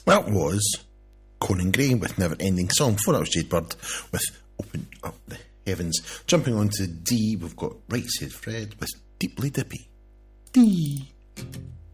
That was Conan Gray with Never Ending Song. Before that was Jade Bird with Open Up the Heavens. Jumping on to D, we've got Right Said Fred with Deeply Dippy. D.